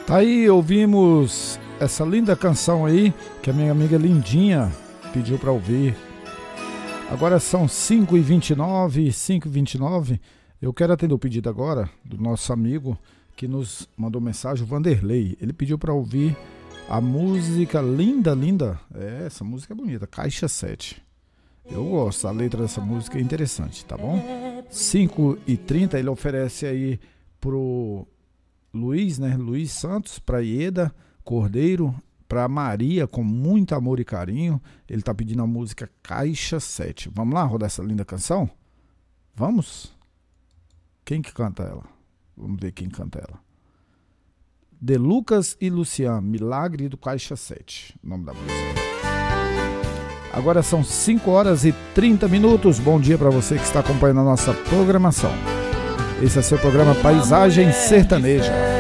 Tá aí, ouvimos essa linda canção aí, que a minha amiga Lindinha pediu para ouvir. Agora são 5h29. Eu quero atender o pedido agora do nosso amigo que nos mandou mensagem, o Vanderlei. Ele pediu para ouvir a música linda. Essa música é bonita, Caixa 7. Eu gosto, a letra dessa música é interessante, tá bom? 5h30, ele oferece aí pro Luiz, né? Luiz Santos, pra Ieda Cordeiro, pra Maria, com muito amor e carinho. Ele tá pedindo a música Caixa 7. Vamos lá rodar essa linda canção? Vamos? Quem que canta ela? Vamos ver quem canta ela. De Lucas e Luciano, Milagre do Caixa 7, o nome da música. Agora são 5h30. Bom dia para você que está acompanhando a nossa programação. Esse é seu programa Paisagem Sertaneja.